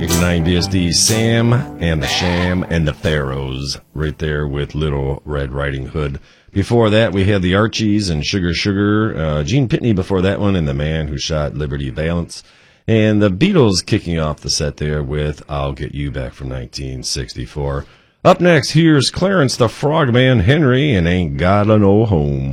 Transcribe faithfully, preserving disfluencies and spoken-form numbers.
nineties, the Sam and the Sham and the Pharaohs, right there with Little Red Riding Hood. Before that, we had the Archies and Sugar Sugar, uh, Gene Pitney before that one, and The Man Who Shot Liberty Valance. And the Beatles kicking off the set there with I'll Get You Back from nineteen sixty-four. Up next, here's Clarence the Frogman Henry and Ain't Got a No Home.